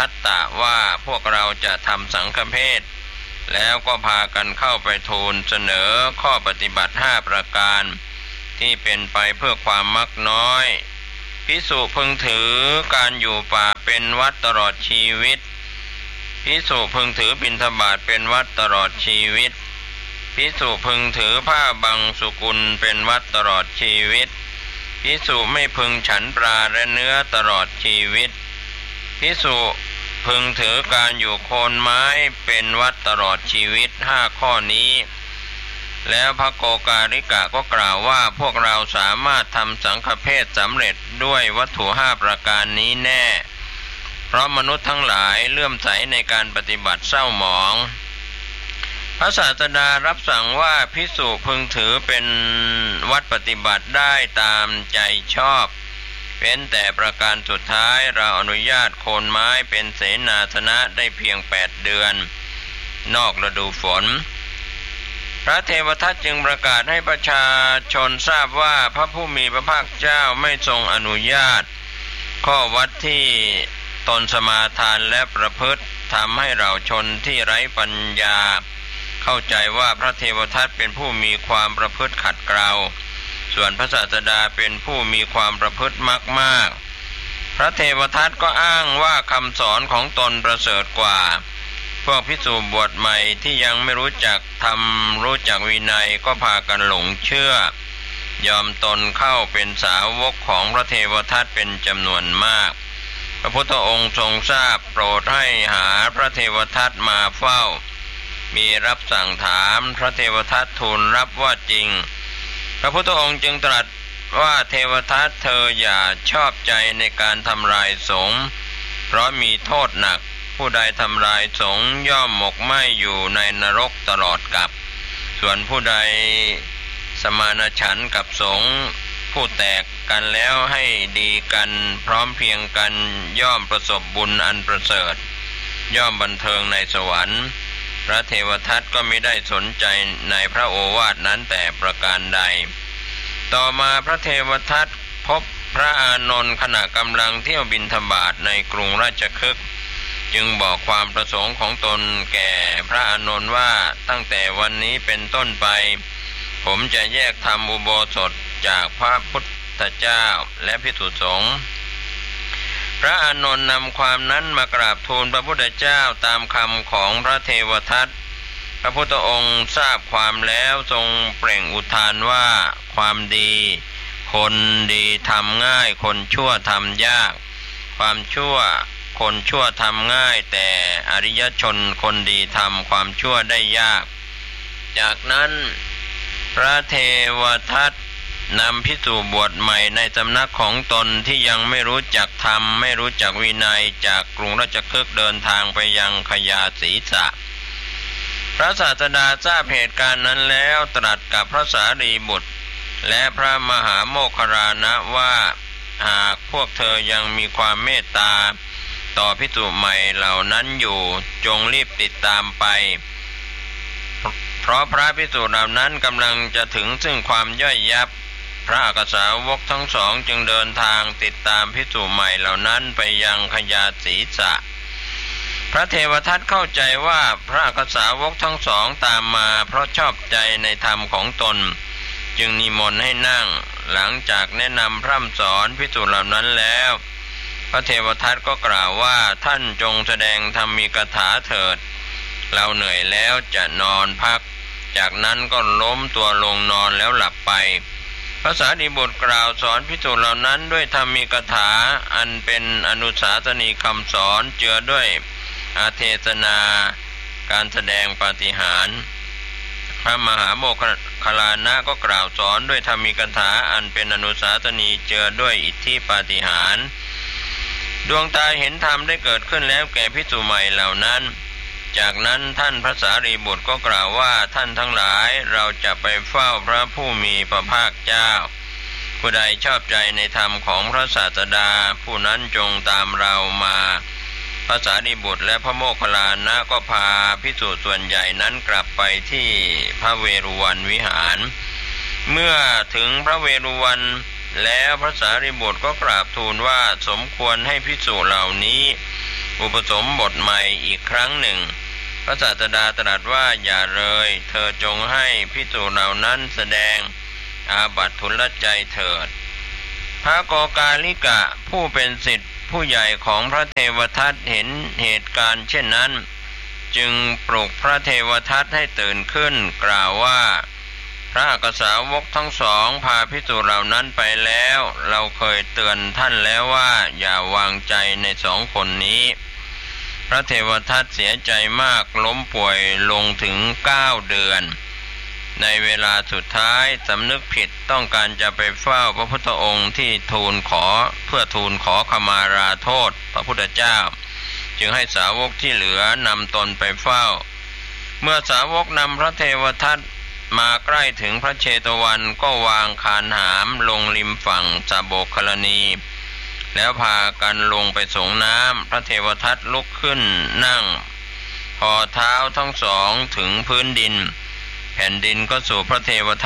ทัตตะว่าพวกเราจะทำสังฆเพศแล้วก็พากันเข้าไปทูลเสนอข้อปฏิบัติ5ประการที่เป็นไปเพื่อความมักน้อยภิกษุพึงถือการอยู่ป่าเป็นวัดตลอดชีวิตภิกษุพึงถือบิณฑบาตเป็นวัดตลอดชีวิตภิกษุพึงถือผ้าบังสุกุลเป็นวัดตลอดชีวิตภิกษุไม่พึงฉันปลาและเนื้อตลอดชีวิตภิกษุพึงถือการอยู่โคนไม้เป็นวัดตลอดชีวิต5ข้อนี้แล้วพระโกกาลิกะก็กล่าวว่าพวกเราสามารถทำสังฆเพศสำเร็จด้วยวัตถุ5ประการนี้แน่เพราะมนุษย์ทั้งหลายเลื่อมใสในการปฏิบัติเศร้าหมองพระศาสดารับสั่งว่าภิกษุพึงถือเป็นวัดปฏิบัติได้ตามใจชอบเว้นแต่ประการสุดท้ายเราอนุญาตโคนไม้เป็นเสนาสนะได้เพียง8 เดือนนอกฤดูฝนพระเทวทัตจึงประกาศให้ประชาชนทราบว่าพระผู้มีพระภาคเจ้าไม่ทรงอนุญาตข้อวัดที่ตนสมาทานและประพฤติทำให้เราชนที่ไร้ปัญญาเข้าใจว่าพระเทวทัตเป็นผู้มีความประพฤติขัดเกลาส่วนพระศาสดาเป็นผู้มีความประพฤติมากพระเทวทัตก็อ้างว่าคำสอนของตนประเสริฐกว่าพวกภิกษุบวชใหม่ที่ยังไม่รู้จักธรรมรู้จักวินัยก็พากันหลงเชื่อยอมตนเข้าเป็นสาวกของพระเทวทัตเป็นจำนวนมากพระพุทธองค์ทรงทราบโปรดให้หาพระเทวทัตมาเฝ้ามีรับสั่งถามพระเทวทัตทูลรับว่าจริงพระพุทธองค์จึงตรัสว่าเทวทัตเธออย่าชอบใจในการทำลายสงฆ์เพราะมีโทษหนักผู้ใดทำลายสงฆ์ย่อมหมกไหม้อยู่ในนรกตลอดกาลส่วนผู้ใดสมานฉันท์กับสงฆ์ผู้แตกกันแล้วให้ดีกันพร้อมเพรียงกันย่อมประสบบุญอันประเสริฐย่อมบันเทิงในสวรรค์พระเทวทัตก็ไม่ได้สนใจในพระโอวาทนั้นแต่ประการใดต่อมาพระเทวทัตพบพระอานนท์ขณะกำลังเที่ยวบิณฑบาตในกรุงราชคฤห์จึงบอกความประสงค์ของตนแก่พระอานนท์ว่าตั้งแต่วันนี้เป็นต้นไปผมจะแยกทำอุโบสถจากพระพุทธเจ้าและภิกษุสงฆ์พระอานนท์นำความนั้นมากราบทูลพระพุทธเจ้าตามคำของพระเทวทัตพระพุทธองค์ทราบความแล้วทรงเปล่งอุทานว่าความดีคนดีทำง่ายคนชั่วทำยากความชั่วคนชั่วทำง่ายแต่อริยชนคนดีทำความชั่วได้ยากจากนั้นพระเทวทัตนำภิกษุบวชใหม่ในสำนักของตนที่ยังไม่รู้จักธรรมไม่รู้จักวินัยจากกรุงราชคฤห์เดินทางไปยังคยาสีสะพระศาสดาทราบเหตุการณ์นั้นแล้วตรัสกับพระสารีบุตรและพระมหาโมคคัลลานะว่าหากพวกเธอยังมีความเมตตาต่อภิกษุใหม่เหล่านั้นอยู่จงรีบติดตามไปเพราะพระภิกษุเหล่านั้นกำลังจะถึงซึ่งความย่อยยับพระอักษาวกทั้งสองจึงเดินทางติดตามภิกษุใหม่เหล่านั้นไปยังคยาสีสะพระเทวทัตเข้าใจว่าพระอักษาวกทั้งสองตามมาเพราะชอบใจในธรรมของตนจึงนิมนต์ให้นั่งหลังจากแนะนำพร่ำสอนภิกษุเหล่านั้นแล้วพระเทวทัตก็กล่าวว่าท่านจงแสดงธรรมีกถาเถิดเราเหนื่อยแล้วจะนอนพักจากนั้นก็ล้มตัวลงนอนแล้วหลับไปพระสารีบุตรกล่าวสอนภิกษุเหล่านั้นด้วยธรรมีกถาอันเป็นอนุสาสนีคำสอนเจือด้วยอาเทศนาการแสดงปาฏิหาริย์พระมหาโมคคัลลานะก็กล่าวสอนด้วยธรรมีกถาอันเป็นอนุสาสนีเจือด้วยอิทธิปาฏิหาริย์ดวงตาเห็นธรรมได้เกิดขึ้นแล้วแก่ภิกษุใหม่เหล่านั้นจากนั้นท่านพระสารีบุตรก็กล่าวว่าท่านทั้งหลายเราจะไปเฝ้าพระผู้มีพระภาคเจ้าผู้ใดชอบใจในธรรมของพระศาสดาผู้นั้นจงตามเรามาพระสารีบุตรและพระโมคคัลลานะก็พาภิกษุส่วนใหญ่นั้นกลับไปที่พระเวรุวันวิหารเมื่อถึงพระเวรุวันแล้วพระสารีบุตรก็กราบทูลว่าสมควรให้ภิกษุเหล่านี้อุปสมบทใหม่อีกครั้งหนึ่งพระศาสดาตรัสว่าอย่าเลยเธอจงให้ภิกษุเหล่านั้นแสดงอาบัติทุลใจเถิดพระโกกาลิกะผู้เป็นศิษย์ผู้ใหญ่ของพระเทวทัตเห็นเหตุการณ์เช่นนั้นจึงปลุกพระเทวทัตให้ตื่นขึ้นกล่าวว่าพระอักษาวกทั้งสองพาภิกษุเหล่านั้นไปแล้วเราเคยเตือนท่านแล้วว่าอย่าวางใจในสองคนนี้พระเทวทัตเสียใจมากล้มป่วยลงถึง9 เดือนในเวลาสุดท้ายสำนึกผิดต้องการจะไปเฝ้าพระพุทธองค์ที่ทูลขอขมาราโทษพระพุทธเจ้าจึงให้สาวกที่เหลือนำตนไปเฝ้าเมื่อสาวกนำพระเทวทัตมาใกล้ถึงพระเชตวันก็วางคานหามลงริมฝั่งสาโบกคลณีแล้วพากันลงไปส่งน้ำพระเทวทัตลุกขึ้นนั่งพอเท้าทั้งสองถึงพื้นดินแผ่นดินก็สู่พระเทวทัต